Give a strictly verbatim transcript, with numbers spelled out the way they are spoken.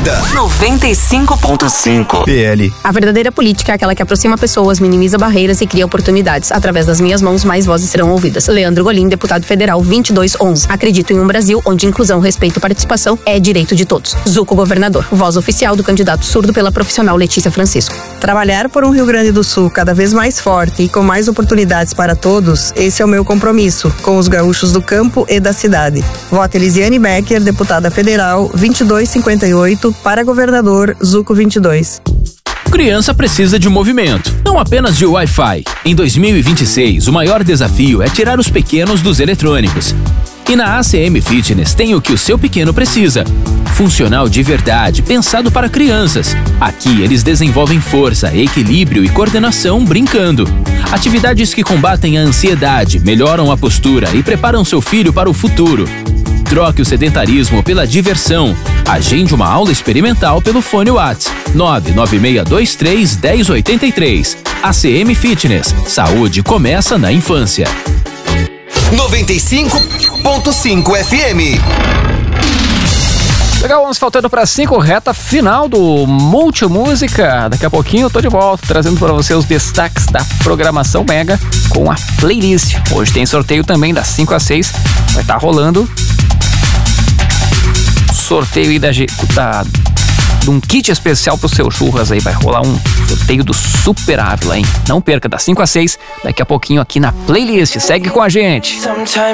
Vida. noventa e cinco ponto cinco. P L. A verdadeira política é aquela que aproxima pessoas, minimiza barreiras e cria oportunidades. Através das minhas mãos, mais vozes serão ouvidas. Leandro Golim, deputado federal vinte e dois onze. Acredito em um Brasil onde inclusão, respeito e participação é direito de todos. Zuco, governador. Voz oficial do candidato surdo pela profissional Letícia Francisco. Trabalhar por um Rio Grande do Sul cada vez mais forte e com mais oportunidades para todos, esse é o meu compromisso com os gaúchos do campo e da cidade. Voto Elisiane Becker, deputada federal vinte e dois cinquenta e oito, para governador Zuco vinte e dois. Criança precisa de movimento, não apenas de Wi-Fi. Em dois mil e vinte e seis, o maior desafio é tirar os pequenos dos eletrônicos. E na A C M Fitness tem o que o seu pequeno precisa. Funcional de verdade, pensado para crianças. Aqui eles desenvolvem força, equilíbrio e coordenação brincando. Atividades que combatem a ansiedade, melhoram a postura e preparam seu filho para o futuro. Troque o sedentarismo pela diversão. Agende uma aula experimental pelo fone WhatsApp nove nove seis dois três, um zero oito três. A C M Fitness. Saúde começa na infância. noventa e cinco ponto cinco F M. Legal, vamos faltando para cinco, reta final do Multimúsica. Daqui a pouquinho eu tô de volta, trazendo para você os destaques da programação Mega com a playlist. Hoje tem sorteio também das cinco às seis. Vai estar tá rolando sorteio aí da, da, de um kit especial pro seu churras aí. Vai rolar um sorteio do Super Ávila, hein? Não perca, das cinco às seis, daqui a pouquinho aqui na playlist. Segue com a gente.